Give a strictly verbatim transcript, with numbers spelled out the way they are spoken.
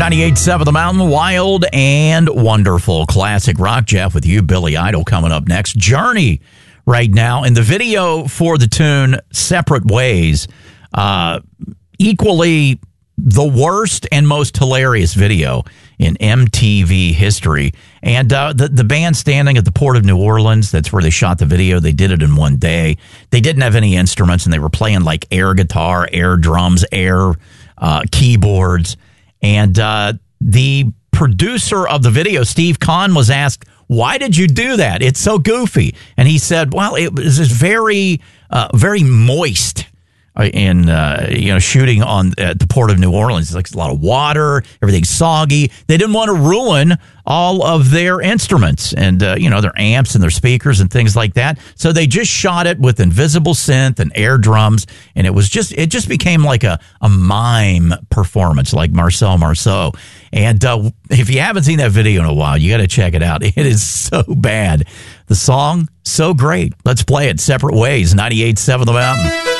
ninety-eight point seven The Mountain, wild and wonderful. Classic rock. Jeff with you. Billy Idol coming up next. Journey right now. And the video for the tune Separate Ways, uh, equally the worst and most hilarious video in M T V history. And uh, the, the band standing at the Port of New Orleans, that's where they shot the video. They did it in one day. They didn't have any instruments, and they were playing like air guitar, air drums, air uh, keyboards. And uh, the producer of the video, Steve Kahn, was asked, why did you do that? It's so goofy. And he said, well, it was very, uh, very moist in, uh, you know, shooting on at the Port of New Orleans. It's like a lot of water, everything's soggy. They didn't want to ruin all of their instruments and, uh, you know, their amps and their speakers and things like that. So they just shot it with invisible synth and air drums. And it was just, it just became like a, a mime performance, like Marcel Marceau. And uh, if you haven't seen that video in a while, you got to check it out. It is so bad. The song, so great. Let's play it. Separate Ways, ninety-eight point seven The Mountain.